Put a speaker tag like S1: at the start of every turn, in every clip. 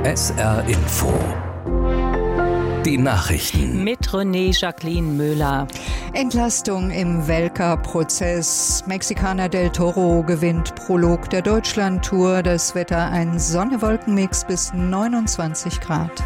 S1: SR Info. Die Nachrichten.
S2: Mit René Jacqueline Müller.
S3: Entlastung im Welker-Prozess. Mexikaner Del Toro gewinnt Prolog der Deutschland-Tour. Das Wetter ein Sonne-Wolken-Mix bis 29 Grad.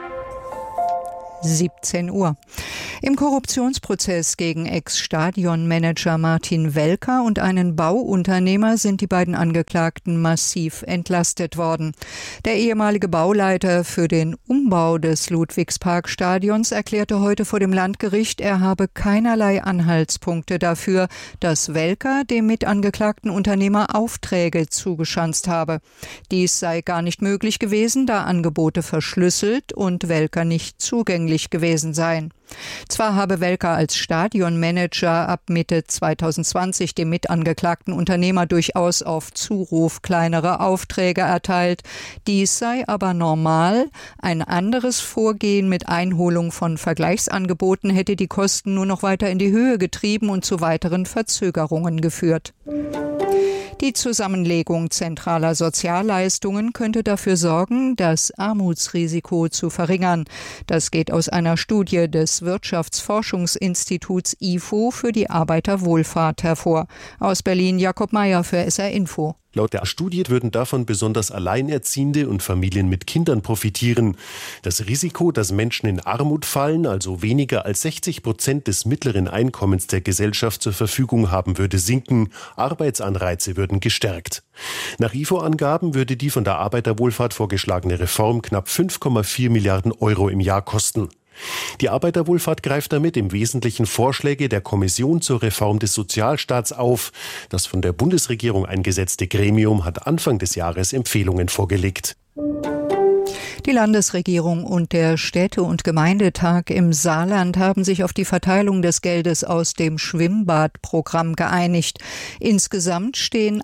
S3: 17 Uhr. Im Korruptionsprozess gegen Ex-Stadionmanager Martin Welker und einen Bauunternehmer sind die beiden Angeklagten massiv entlastet worden. Der ehemalige Bauleiter für den Umbau des Ludwigsparkstadions erklärte heute vor dem Landgericht, er habe keinerlei Anhaltspunkte dafür, dass Welker dem mitangeklagten Unternehmer Aufträge zugeschanzt habe. Dies sei gar nicht möglich gewesen, da Angebote verschlüsselt und Welker nicht zugänglich gewesen seien. Zwar habe Welker als Stadionmanager ab Mitte 2020 dem mitangeklagten Unternehmer durchaus auf Zuruf kleinere Aufträge erteilt. Dies sei aber normal. Ein anderes Vorgehen mit Einholung von Vergleichsangeboten hätte die Kosten nur noch weiter in die Höhe getrieben und zu weiteren Verzögerungen geführt. Die Zusammenlegung zentraler Sozialleistungen könnte dafür sorgen, das Armutsrisiko zu verringern. Das geht aus einer Studie des Wirtschaftsforschungsinstituts IFO für die Arbeiterwohlfahrt hervor. Aus Berlin Jakob Meyer für SR Info.
S4: Laut der Studie würden davon besonders Alleinerziehende und Familien mit Kindern profitieren. Das Risiko, dass Menschen in Armut fallen, also weniger als 60% des mittleren Einkommens der Gesellschaft zur Verfügung haben, würde sinken. Arbeitsanreize würden gestärkt. Nach IFO-Angaben würde die von der Arbeiterwohlfahrt vorgeschlagene Reform knapp 5,4 Milliarden Euro im Jahr kosten. Die Arbeiterwohlfahrt greift damit im Wesentlichen Vorschläge der Kommission zur Reform des Sozialstaats auf. Das von der Bundesregierung eingesetzte Gremium hat Anfang des Jahres Empfehlungen vorgelegt.
S3: Die Landesregierung und der Städte- und Gemeindetag im Saarland haben sich auf die Verteilung des Geldes aus dem Schwimmbadprogramm geeinigt. Insgesamt stehen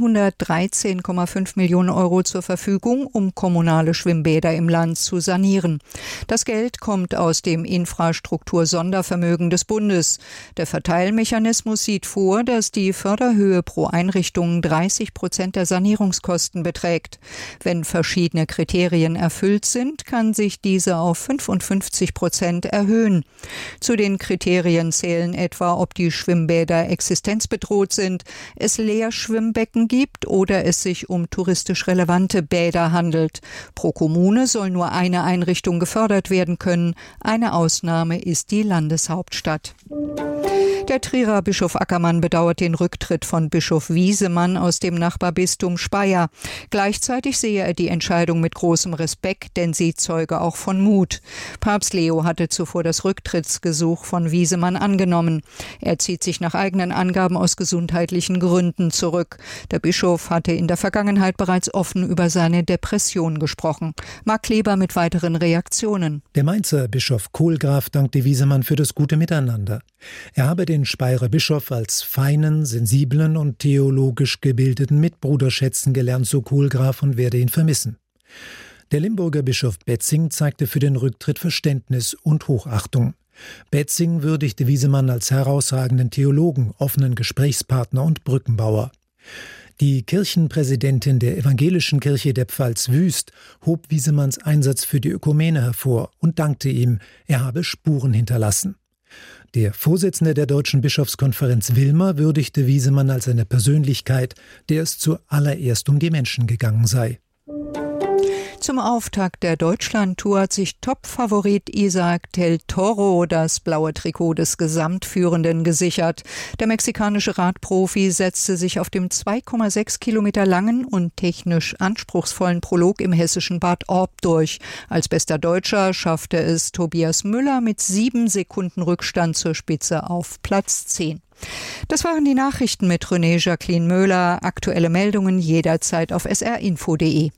S3: 113,5 Millionen Euro zur Verfügung, um kommunale Schwimmbäder im Land zu sanieren. Das Geld kommt aus dem Infrastruktur-Sondervermögen des Bundes. Der Verteilmechanismus sieht vor, dass die Förderhöhe pro Einrichtung 30% der Sanierungskosten beträgt. Wenn verschiedene Kriterien erfüllt sind, kann sich diese auf 55% erhöhen. Zu den Kriterien zählen etwa, ob die Schwimmbäder existenzbedroht sind, es Leerschwimmbecken gibt oder es sich um touristisch relevante Bäder handelt. Pro Kommune soll nur eine Einrichtung gefördert werden können. Eine Ausnahme ist die Landeshauptstadt. Der Trierer Bischof Ackermann bedauert den Rücktritt von Bischof Wiesemann aus dem Nachbarbistum Speyer. Gleichzeitig sehe er die Entscheidung mit großem Respekt, denn sie zeuge auch von Mut. Papst Leo hatte zuvor das Rücktrittsgesuch von Wiesemann angenommen. Er zieht sich nach eigenen Angaben aus gesundheitlichen Gründen zurück. Der Bischof hatte in der Vergangenheit bereits offen über seine Depression gesprochen. Marc Kleber mit weiteren Reaktionen.
S5: Der Mainzer Bischof Kohlgraf dankte Wiesemann für das gute Miteinander. Er habe den Speyerer Bischof als feinen, sensiblen und theologisch gebildeten Mitbruder schätzen gelernt, so Kohlgraf, und werde ihn vermissen. Der Limburger Bischof Betzing zeigte für den Rücktritt Verständnis und Hochachtung. Betzing würdigte Wiesemann als herausragenden Theologen, offenen Gesprächspartner und Brückenbauer. Die Kirchenpräsidentin der Evangelischen Kirche der Pfalz Wüst hob Wiesemanns Einsatz für die Ökumene hervor und dankte ihm, er habe Spuren hinterlassen. Der Vorsitzende der Deutschen Bischofskonferenz Wilmer würdigte Wiesemann als eine Persönlichkeit, der es zuallererst um die Menschen gegangen sei.
S3: Zum Auftakt der Deutschland-Tour hat sich Top-Favorit Isaac Del Toro das blaue Trikot des Gesamtführenden gesichert. Der mexikanische Radprofi setzte sich auf dem 2,6 Kilometer langen und technisch anspruchsvollen Prolog im hessischen Bad Orb durch. Als bester Deutscher schaffte es Tobias Müller mit 7 Sekunden Rückstand zur Spitze auf Platz 10. Das waren die Nachrichten mit René Jacqueline Müller. Aktuelle Meldungen jederzeit auf srinfo.de.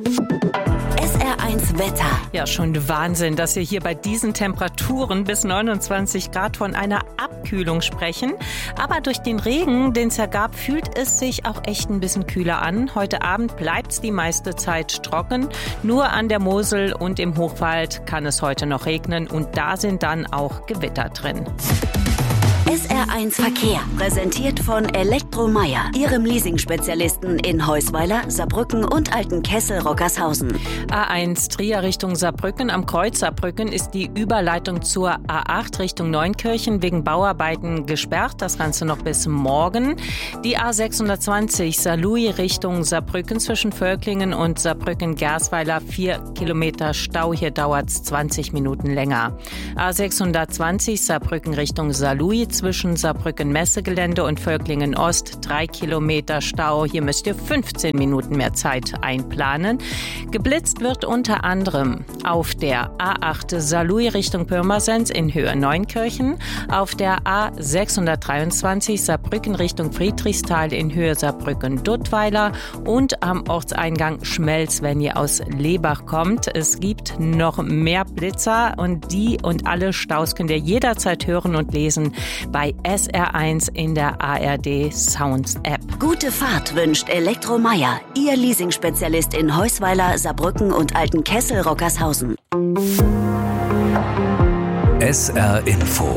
S2: SR1 Wetter. Ja, schon Wahnsinn, dass wir hier bei diesen Temperaturen bis 29 Grad von einer Abkühlung sprechen. Aber durch den Regen, den es ja gab, fühlt es sich auch echt ein bisschen kühler an. Heute Abend bleibt es die meiste Zeit trocken. Nur an der Mosel und im Hochwald kann es heute noch regnen und da sind dann auch Gewitter drin.
S6: SR1 Verkehr, präsentiert von Elektromeyer, Ihrem Leasing-Spezialisten in Heusweiler, Saarbrücken und Altenkessel-Rockershausen.
S2: A1 Trier Richtung Saarbrücken. Am Kreuz Saarbrücken ist die Überleitung zur A8 Richtung Neunkirchen wegen Bauarbeiten gesperrt. Das Ganze noch bis morgen. Die A620 Saarlouis Richtung Saarbrücken zwischen Völklingen und Saarbrücken-Gersweiler. 4 Kilometer Stau. Hier dauert es 20 Minuten länger. A620 Saarbrücken Richtung Saarlouis zwischen Saarbrücken-Messegelände und Völklingen-Ost. 3 Kilometer Stau. Hier müsst ihr 15 Minuten mehr Zeit einplanen. Geblitzt wird unter anderem auf der A8 Saarlouis Richtung Pirmasens in Höhe Neunkirchen, auf der A623 Saarbrücken Richtung Friedrichsthal in Höhe Saarbrücken-Duttweiler und am Ortseingang Schmelz, wenn ihr aus Lebach kommt. Es gibt noch mehr Blitzer und die und alle Staus könnt ihr jederzeit hören und lesen bei SR1 in der ARD Sounds App.
S6: Gute Fahrt wünscht Elektromeyer, Ihr Leasing-Spezialist in Heusweiler, Saarbrücken und Altenkessel-Rockershausen.
S1: SR Info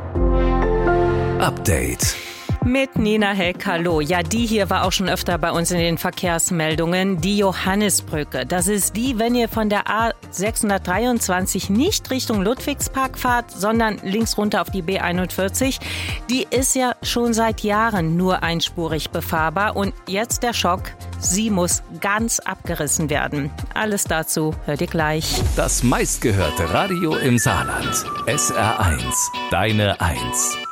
S1: Update
S2: Mit Nina Heck, hallo. Ja, die hier war auch schon öfter bei uns in den Verkehrsmeldungen. Die Johannisbrücke. Das ist die, wenn ihr von der A623 nicht Richtung Ludwigspark fahrt, sondern links runter auf die B41. Die ist ja schon seit Jahren nur einspurig befahrbar. Und jetzt der Schock. Sie muss ganz abgerissen werden. Alles dazu hört ihr gleich.
S1: Das meistgehörte Radio im Saarland. SR1. Deine 1.